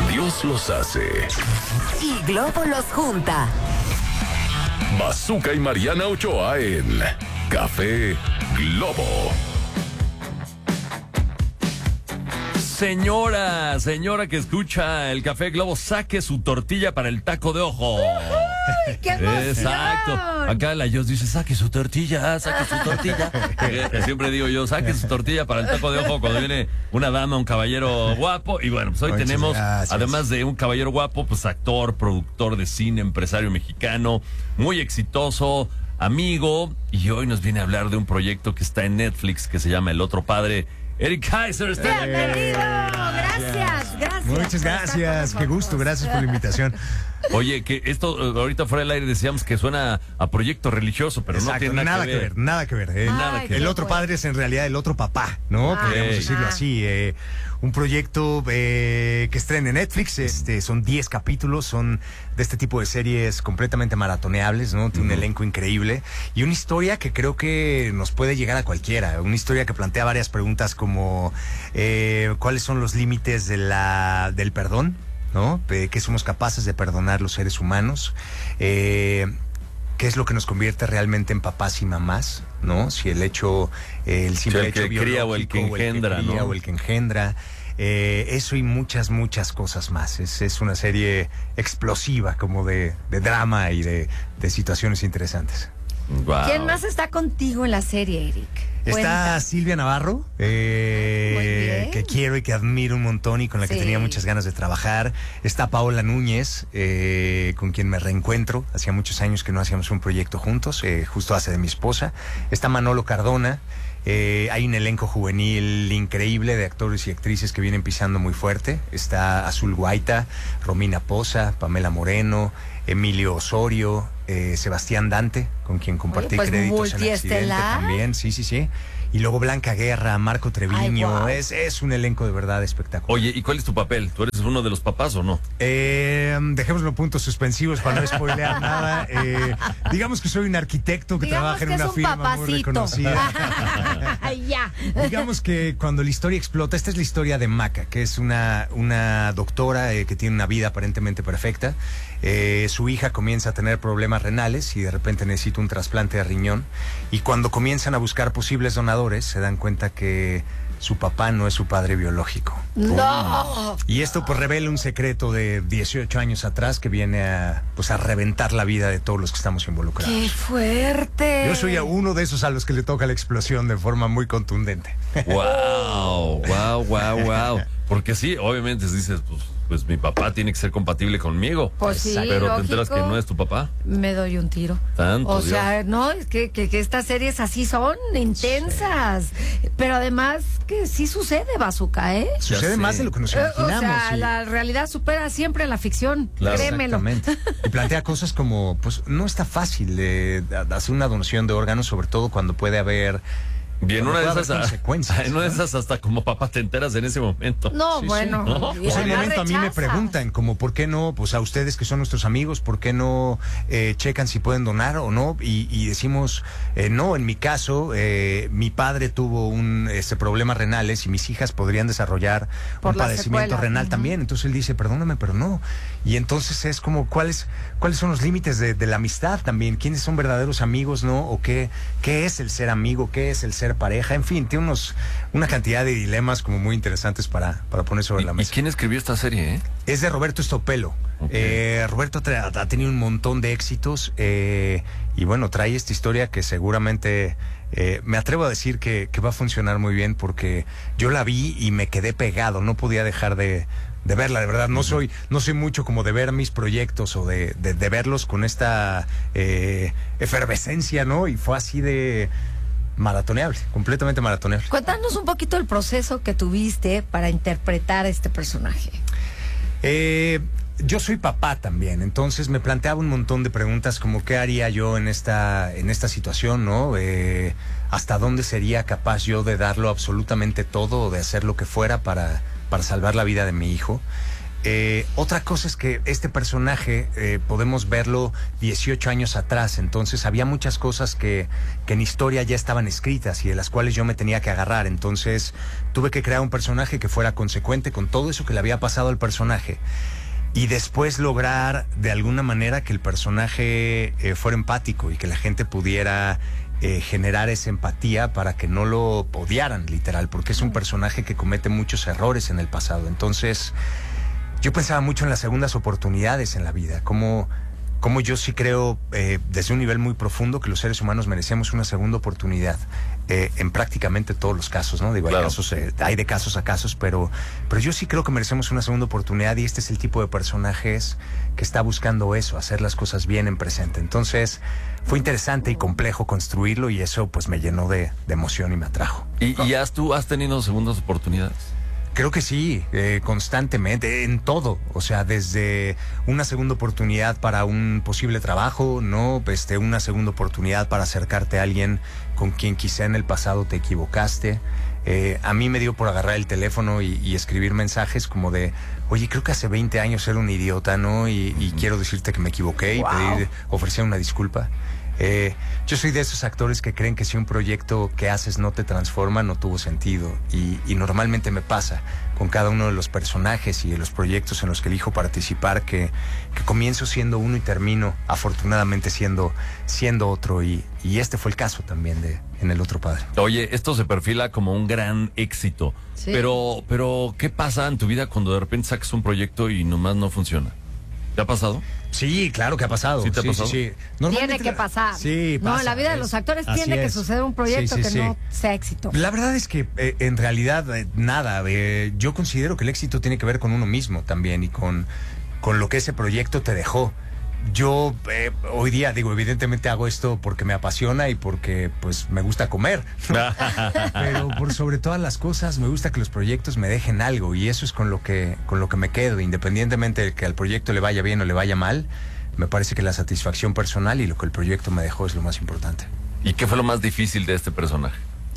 Dios los hace. Y Globo los junta. Bazooka y Mariana Ochoa en Café Globo. Señora que escucha el Café Globo, saque su tortilla para el taco de ojo. ¡Ay, qué emoción! Exacto. Acá la Jos dice, saque su tortilla. Que siempre digo yo, saque su tortilla para el taco de ojo cuando viene una dama, un caballero guapo. Y bueno, pues hoy tenemos, además de un caballero guapo, pues actor, productor de cine, empresario mexicano, muy exitoso, amigo. Y hoy nos viene a hablar de un proyecto que está en Netflix que se llama El Otro Padre. Eric Kaiser, ¡bienvenido! Gracias. Muchas gracias, qué gusto, gracias por la invitación. Oye, que esto ahorita fuera del aire decíamos que suena a proyecto religioso, pero exacto, no tiene nada que ver. Nada que ver. Nada que ver. El otro padre es en realidad el otro papá, ¿no? Podríamos decirlo así. Un proyecto que estrena en Netflix. Son 10 capítulos, son de este tipo de series completamente maratoneables, ¿no? Tiene un elenco increíble y una historia que creo que nos puede llegar a cualquiera. Una historia que plantea varias preguntas como ¿cuáles son los límites del perdón? ¿No? ¿Qué somos capaces de perdonar los seres humanos? ¿Qué es lo que nos convierte realmente en papás y mamás? ¿No? Si el simple hecho que cría o el que engendra, ¿no? O el que engendra. Eso y muchas cosas más. Es una serie explosiva, como de drama y de situaciones interesantes. Wow. ¿Quién más está contigo en la serie, Eric? Está Silvia Navarro, que quiero y que admiro un montón y con la que tenía muchas ganas de trabajar. Está Paola Núñez, con quien me reencuentro. Hacía muchos años que no hacíamos un proyecto juntos, justo hace de mi esposa. Está Manolo Cardona. Hay un elenco juvenil increíble de actores y actrices que vienen pisando muy fuerte. Está Azul Guaita, Romina Poza, Pamela Moreno, Emilio Osorio, Sebastián Dante, con quien compartí créditos en Accidente también. Sí. Y luego Blanca Guerra, Marco Treviño. Wow. Es un elenco de verdad espectacular. Oye, ¿y cuál es tu papel? ¿Tú eres uno de los papás o no? Dejémoslo puntos suspensivos para no spoilear nada. Digamos que soy un arquitecto que trabaja en una firma muy reconocida. Ya. Digamos que cuando la historia explota, esta es la historia de Maca, que es una doctora que tiene una vida aparentemente perfecta. Su hija comienza a tener problemas renales y de repente necesita un trasplante de riñón. Y cuando comienzan a buscar posibles donadores, se dan cuenta que su papá no es su padre biológico. ¡No! Y esto pues revela un secreto de 18 años atrás que viene a reventar la vida de todos los que estamos involucrados. ¡Qué fuerte! Yo soy uno de esos a los que le toca la explosión de forma muy contundente. ¡Wow! Porque sí, obviamente dices, pues mi papá tiene que ser compatible conmigo. Pues sí, pero lógico. te enteras que no es tu papá. Me doy un tiro. Tanto, o sea, no, es que estas series así son intensas. Pero además que sí sucede, Bazooka, ¿eh? Sucede más de lo que nos imaginamos. O sea, la realidad supera siempre la ficción. Claro. Créemelo. Exactamente. Y plantea cosas como, pues no está fácil hacer una donación de órganos, sobre todo cuando puede haber... Bien, una de consecuencias. En una de esas hasta como papá te enteras en ese momento. No, Sí, bueno. sí. ¿No? Pues en el momento a mí me preguntan como por qué no, pues a ustedes que son nuestros amigos, por qué no checan si pueden donar o no, y decimos no. En mi caso, mi padre tuvo problemas renales y mis hijas podrían desarrollar Por un las padecimiento secuelas. renal también. Entonces él dice, perdóname, pero no. Y entonces es como cuáles son los límites de la amistad también, quiénes son verdaderos amigos, ¿no? O qué es el ser amigo, qué es el ser pareja, en fin, tiene una cantidad de dilemas como muy interesantes para poner sobre la ¿Y mesa. quién escribió esta serie, Es de Roberto Estopelo. Okay. Roberto ha tenido un montón de éxitos y bueno, trae esta historia que seguramente me atrevo a decir que va a funcionar muy bien porque yo la vi y me quedé pegado, no podía dejar de verla, de verdad. No soy mucho como de ver mis proyectos o de verlos con esta efervescencia, ¿no? Y fue así de maratoneable, completamente maratoneable. Cuéntanos un poquito el proceso que tuviste para interpretar a este personaje. Yo soy papá también, entonces me planteaba un montón de preguntas como qué haría yo en esta situación, ¿no? Hasta dónde sería capaz yo de darlo absolutamente todo o de hacer lo que fuera para salvar la vida de mi hijo. Otra cosa es que este personaje podemos verlo 18 años atrás, entonces había muchas cosas que en historia ya estaban escritas y de las cuales yo me tenía que agarrar, entonces tuve que crear un personaje que fuera consecuente con todo eso que le había pasado al personaje y después lograr de alguna manera que el personaje fuera empático y que la gente pudiera generar esa empatía para que no lo odiaran, literal, porque es un personaje que comete muchos errores en el pasado, entonces... Yo pensaba mucho en las segundas oportunidades en la vida, como yo sí creo desde un nivel muy profundo que los seres humanos merecemos una segunda oportunidad en prácticamente todos los casos, ¿no? Digo, claro. Hay de casos a casos, pero yo sí creo que merecemos una segunda oportunidad y este es el tipo de personajes que está buscando eso, hacer las cosas bien en presente. Entonces fue interesante y complejo construirlo y eso pues me llenó de emoción y me atrajo. ¿Y tú has tenido segundas oportunidades? Creo que sí, constantemente, en todo. O sea, desde una segunda oportunidad para un posible trabajo, ¿no? Una segunda oportunidad para acercarte a alguien con quien quizá en el pasado te equivocaste. A mí me dio por agarrar el teléfono y escribir mensajes como de, oye, creo que hace 20 años era un idiota, ¿no? Y quiero decirte que me equivoqué y ofrecer una disculpa. Yo soy de esos actores que creen que si un proyecto que haces no te transforma, no tuvo sentido. Y normalmente me pasa con cada uno de los personajes y de los proyectos en los que elijo participar, que comienzo siendo uno y termino afortunadamente siendo otro. Y este fue el caso también en El Otro Padre. Oye, esto se perfila como un gran éxito. Sí. Pero, ¿qué pasa en tu vida cuando de repente sacas un proyecto y nomás no funciona? ¿Te ha pasado? Sí, claro que ha pasado. ¿Sí te ha pasado? Sí. Tiene que pasar. Sí, pasa. No, en la vida de los actores tiene que suceder un proyecto que no sea éxito. La verdad es que en realidad nada. Yo considero que el éxito tiene que ver con uno mismo también y con lo que ese proyecto te dejó. Yo hoy día, digo, evidentemente hago esto porque me apasiona y porque pues me gusta comer, ¿no? Pero por sobre todas las cosas me gusta que los proyectos me dejen algo y eso es con lo que me quedo, independientemente de que al proyecto le vaya bien o le vaya mal. Me parece que la satisfacción personal y lo que el proyecto me dejó es lo más importante. ¿Y qué fue lo más difícil de este personaje?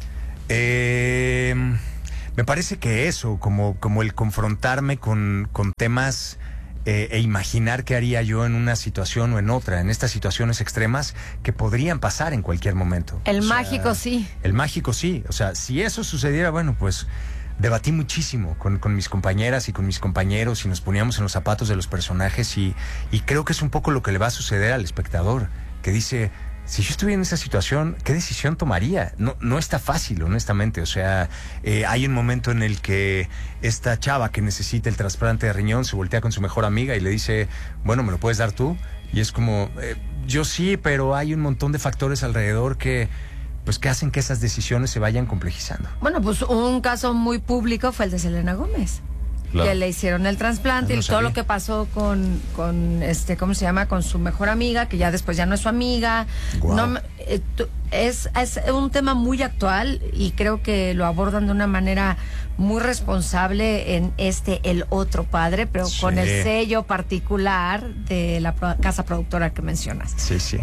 Me parece que eso, como el confrontarme con temas e imaginar qué haría yo en una situación o en otra, en estas situaciones extremas que podrían pasar en cualquier momento. El mágico sí. El mágico sí. O sea, si eso sucediera, bueno, pues debatí muchísimo con mis compañeras y con mis compañeros y nos poníamos en los zapatos de los personajes y creo que es un poco lo que le va a suceder al espectador, que dice... Si yo estuviera en esa situación, ¿qué decisión tomaría? No está fácil, honestamente. O sea, hay un momento en el que esta chava que necesita el trasplante de riñón se voltea con su mejor amiga y le dice, bueno, ¿me lo puedes dar tú? Y es como, yo sí, pero hay un montón de factores alrededor que hacen que esas decisiones se vayan complejizando. Bueno, pues un caso muy público fue el de Selena Gómez. Claro. Que le hicieron el trasplante y todo lo que pasó con ¿cómo se llama? Con su mejor amiga, que ya después ya no es su amiga. Wow. No, es un tema muy actual y creo que lo abordan de una manera muy responsable en El Otro Padre, pero con el sello particular de la casa productora que mencionas. Sí, sí.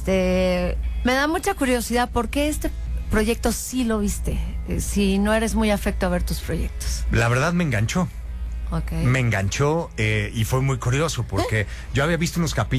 Me da mucha curiosidad, ¿por qué este proyecto sí lo viste? Si no eres muy afecto a ver tus proyectos. La verdad me enganchó. Okay. Me enganchó y fue muy curioso porque yo había visto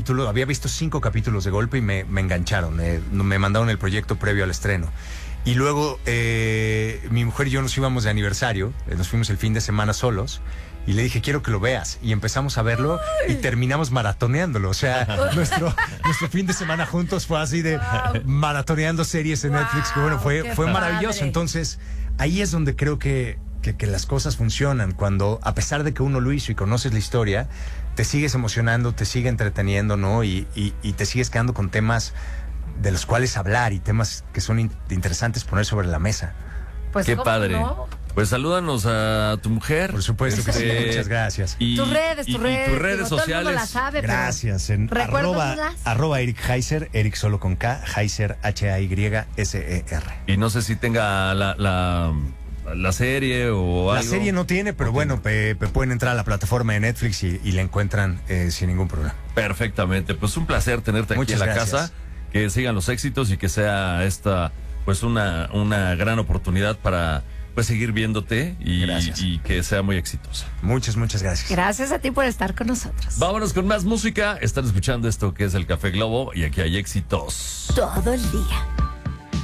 5 capítulos de golpe y me engancharon. Me mandaron el proyecto previo al estreno. Y luego mi mujer y yo nos íbamos de aniversario, nos fuimos el fin de semana solos. Y le dije, quiero que lo veas. Y empezamos a verlo y terminamos maratoneándolo. O sea, nuestro fin de semana juntos fue así de maratoneando series en Netflix. Que bueno, fue maravilloso. Entonces, ahí es donde creo que las cosas funcionan, cuando a pesar de que uno lo hizo y conoces la historia, te sigues emocionando, te sigue entreteniendo, ¿no? Y te sigues quedando con temas de los cuales hablar y temas que son interesantes poner sobre la mesa. Pues qué padre. ¿No? Pues salúdanos a tu mujer. Por supuesto que sí, muchas gracias. Tus redes sociales. Todo el mundo la sabe, gracias. En arroba Eric Heiser, Eric solo con K, Heiser, H-A-Y-S-E-R. Y no sé si tenga la serie o algo. La serie no tiene, pero bueno, pueden entrar a la plataforma de Netflix y la encuentran sin ningún problema. Perfectamente, pues un placer tenerte aquí en la casa, que sigan los éxitos y que sea esta pues una gran oportunidad para pues seguir viéndote y que sea muy exitosa. Muchas gracias. Gracias a ti por estar con nosotros. Vámonos con más música. Están escuchando esto que es el Café Globo y aquí hay éxitos todo el día.